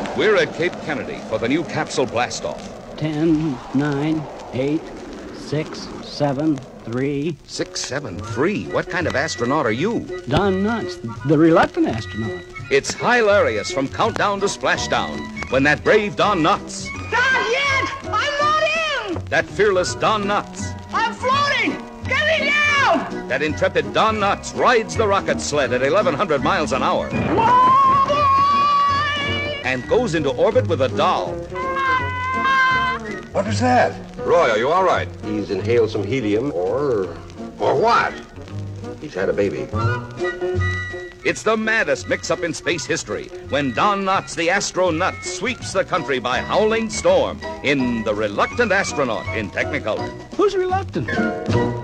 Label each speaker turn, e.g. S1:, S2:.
S1: We're at Cape Kennedy for the new capsule blastoff.
S2: 10, 9, 8, 6, 7, 3.
S1: 6, 7, 3. What kind of astronaut are you?
S2: Don Knotts, the reluctant astronaut.
S1: It's hilarious from countdown to splashdown when that brave Don Knotts,
S3: Not yet! I'm not in!
S1: that fearless Don Knotts,
S3: I'm floating! Get me down!
S1: that intrepid Don Knotts rides the rocket sled at 1,100 miles an hour
S3: Whoa!
S1: and goes into orbit with a doll.
S4: What was that?
S5: Roy, are you all right?
S4: He's inhaled some helium, or what? He's had a baby.
S1: It's the maddest mix-up in space history when Don Knotts, the astronut, sweeps the country by howling storm in The Reluctant Astronaut in Technicolor.
S2: Who's reluctant?